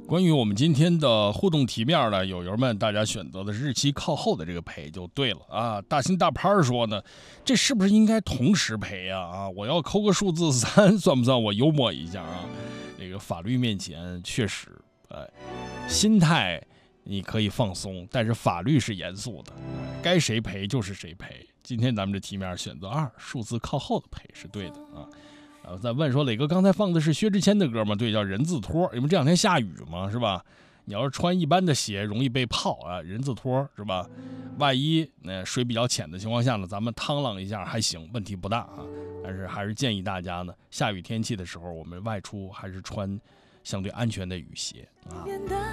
关于我们今天的互动题面呢，友友们大家选择的日期靠后的这个赔就对了啊。大新大潘说呢，这是不是应该同时赔啊？我要扣个数字3，算不算我幽默一下啊？这个法律面前确实，心态你可以放松，但是法律是严肃的，该谁赔就是谁赔。今天咱们这题面选择2，数字靠后的赔是对的啊。再问说磊哥刚才放的是薛之谦的歌吗？对，叫人字拖，因为这2天下雨嘛，是吧？你要是穿一般的鞋容易被泡啊，人字拖是吧？万一水比较浅的情况下呢，咱们趟啷一下还行，问题不大啊。但是还是建议大家呢，下雨天气的时候，我们外出还是穿相对安全的雨鞋啊。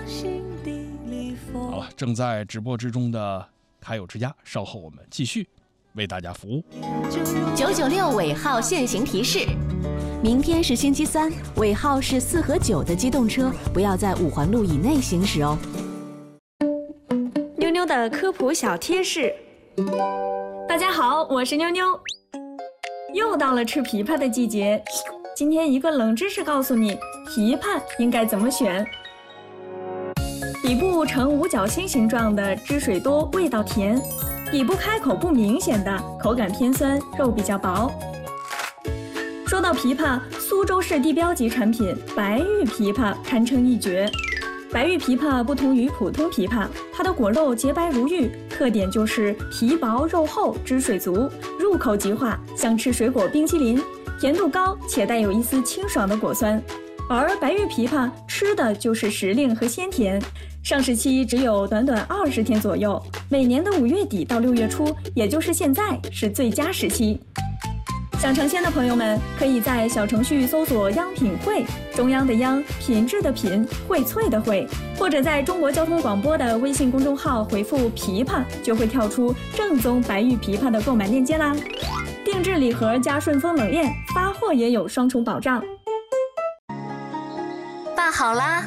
好了，正在直播之中的卡友之家，稍后我们继续为大家服务。 996尾号限行提示：明天是星期3，尾号是4和9的机动车不要在5环路以内行驶哦。 妞妞的科普小贴士。大家好，我是妞妞。又到了吃枇杷的季节，今天一个冷知识告诉你，枇杷应该怎么选。底部呈五角星形状的，汁水多，味道甜；底部开口不明显的，口感偏酸，肉比较薄。说到枇杷，苏州市地标级产品白玉枇杷堪称一绝。白玉枇杷不同于普通枇杷，它的果肉洁白如玉，特点就是皮薄肉厚，汁水足，入口即化，像吃水果冰淇淋，甜度高且带有一丝清爽的果酸。而白玉枇杷吃的就是时令和鲜甜，上市期只有短短20天左右，每年的5月底到6月初，也就是现在是最佳时期。想尝鲜的朋友们，可以在小程序搜索“央品汇”，中央的央，品质的品，荟萃的荟，或者在中国交通广播的微信公众号回复“枇杷”，就会跳出正宗白玉枇杷的购买链接啦。定制礼盒加顺丰冷链，发货也有双重保障。 拌好啦。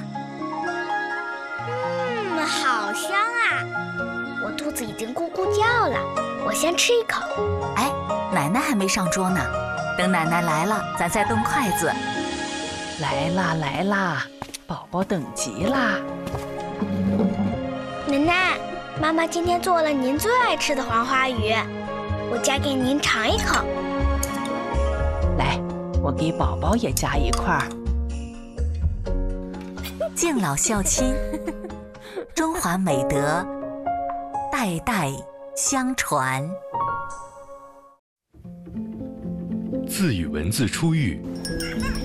好香啊！我肚子已经咕咕叫了，我先吃一口。 哎，奶奶还没上桌呢，等奶奶来了，咱再动筷子。 来啦来啦，宝宝等急啦！ 奶奶，妈妈今天做了您最爱吃的黄花鱼，我夹给您尝一口。 来，我给宝宝也夹一块儿。 敬老孝亲，中华美德代代相传。 字与文字出狱，